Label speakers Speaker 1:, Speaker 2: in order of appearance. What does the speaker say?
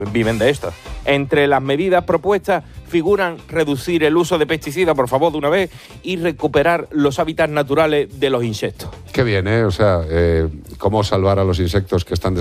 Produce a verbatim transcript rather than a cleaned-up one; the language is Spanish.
Speaker 1: viven de esto. Entre las medidas propuestas figuran reducir el uso de pesticidas, por favor, de una vez, y recuperar los hábitats naturales de los insectos.
Speaker 2: Qué bien, ¿eh? O sea, eh, cómo salvar a los insectos que están